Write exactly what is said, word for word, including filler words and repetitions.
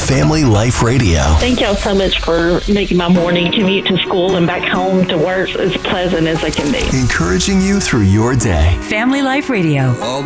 Family Life Radio. Thank y'all so much for making my morning commute to school and back home to work as pleasant as they can be. Encouraging you through your day. Family Life Radio. All